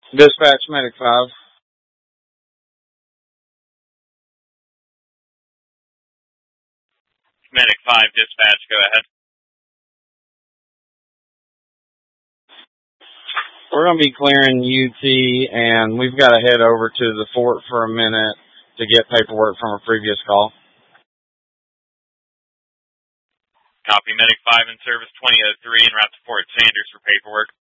Dispatch Medic 5. Medic 5, dispatch, go ahead. We're going to be clearing UT, and we've got to head over to the fort for a minute to get paperwork from a previous call. Copy, Medic 5 in service 2003 en route to Fort Sanders for paperwork.